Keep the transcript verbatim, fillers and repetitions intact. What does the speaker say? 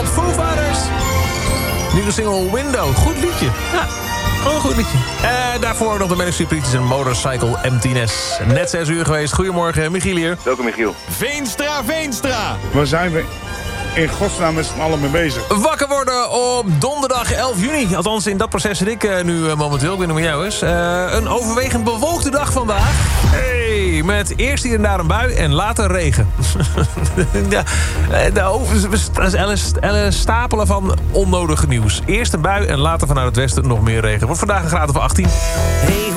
Foo Fighters. Nieuwe single Window. Goed liedje. Ja, oh, een goed liedje. En daarvoor nog de Manic Street Preachers en Motorcycle Emptiness. Net zes uur geweest. Goedemorgen, Michiel hier. Welkom, Michiel. Veenstra, Veenstra. Waar zijn we in godsnaam met z'n allen mee bezig? Wakker worden op donderdag elf juni. Althans, in dat proces zit ik uh, nu uh, momenteel. Ik weet niet hoe jou is. Uh, een overwegend bewolkte dag vandaag. Hey, met eerst hier en daar een bui en later regen. Ja, de stapelen van onnodig nieuws. Eerst een bui en later vanuit het westen nog meer regen. Wordt vandaag een graad of achttien. Hey,